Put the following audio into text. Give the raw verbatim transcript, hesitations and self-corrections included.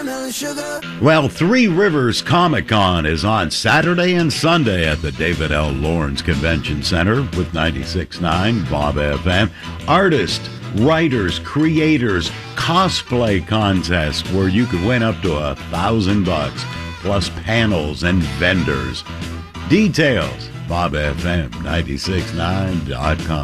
watermelon sugar. Well, Three Rivers Comic Con is on Saturday and Sunday at the David L. Lawrence Convention Center with ninety-six point nine Bob F M. Artists, writers, creators, cosplay contest where you could win up to a thousand bucks, plus panels and vendors. Details, bob f m nine six nine dot com.